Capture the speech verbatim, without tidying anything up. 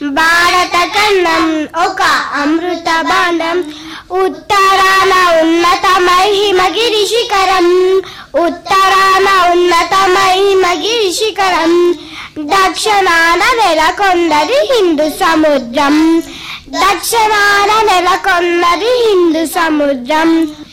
భారత ఖండం ఒక అమృత భాండం. ఉత్తరాన ఉన్నతమై హిమగిరి శిఖరం, ఉత్తరాన ఉన్నతమై హిమగిరి శిఖరం. దక్షిణాన నెలకొన్నది హిందూ సముద్రం, దక్షిణాన నెలకొన్నది హిందూ సముద్రం.